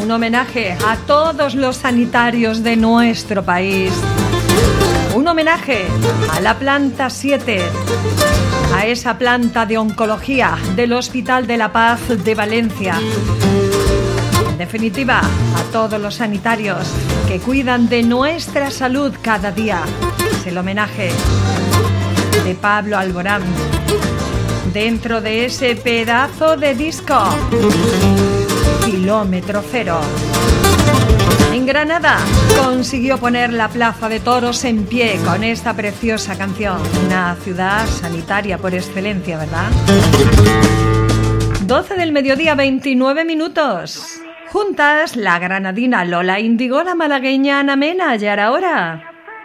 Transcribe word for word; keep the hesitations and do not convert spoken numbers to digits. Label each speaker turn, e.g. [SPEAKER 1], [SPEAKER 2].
[SPEAKER 1] un homenaje a todos los sanitarios de nuestro país. Un homenaje a la planta siete, a esa planta de oncología del Hospital de la Paz de Valencia. En definitiva, a todos los sanitarios que cuidan de nuestra salud cada día. Es el homenaje de Pablo Alborán dentro de ese pedazo de disco Kilómetro Cero. En Granada consiguió poner la Plaza de Toros en pie con esta preciosa canción. Una ciudad sanitaria por excelencia, ¿verdad? doce del mediodía, veintinueve minutos. Juntas, la granadina Lola Índigo, la malagueña Ana Mena, ya era hora.